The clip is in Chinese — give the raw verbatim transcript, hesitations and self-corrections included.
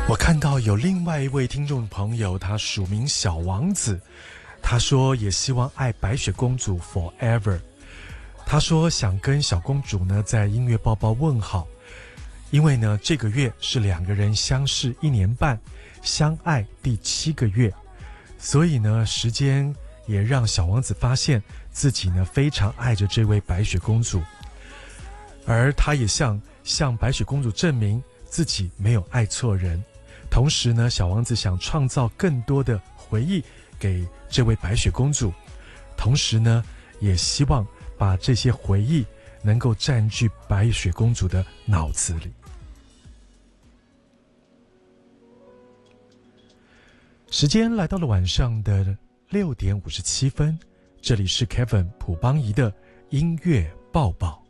我看到有另外一位听众朋友，他署名小王子，他说也希望爱白雪公主 forever。 他说想跟小公主呢在音乐报报问好，因为呢这个月是两个人相识一年半，相爱第七个月，所以呢时间也让小王子发现自己呢非常爱着这位白雪公主，而他也向向白雪公主证明自己没有爱错人。同时呢，小王子想创造更多的回忆给这位白雪公主，同时呢，也希望把这些回忆能够占据白雪公主的脑子里。时间来到了晚上的六点五十七分，这里是 Kevin 朴邦仪的音乐报报。